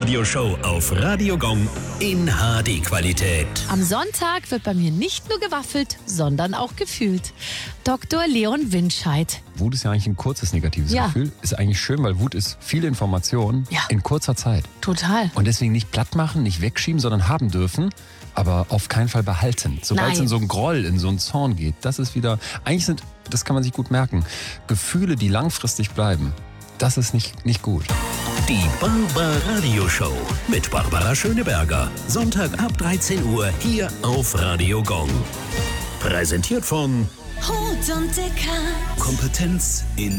Radioshow auf Radio Gong in HD-Qualität. Am Sonntag wird bei mir nicht nur gewaffelt, sondern auch gefühlt. Dr. Leon Winscheid. Wut ist ja eigentlich ein kurzes negatives Gefühl. Ist eigentlich schön, weil Wut ist viel Information in kurzer Zeit. Total. Und deswegen nicht platt machen, nicht wegschieben, sondern haben dürfen, aber auf keinen Fall behalten. Sobald es in so einen Groll, in so einen Zorn geht, das ist wieder, das kann man sich gut merken, Gefühle, die langfristig bleiben, das ist nicht gut. Die Barbaradio-Show mit Barbara Schöneberger. Sonntag ab 13 Uhr hier auf Radio Gong. Präsentiert von Rot und Dicker. Kompetenz in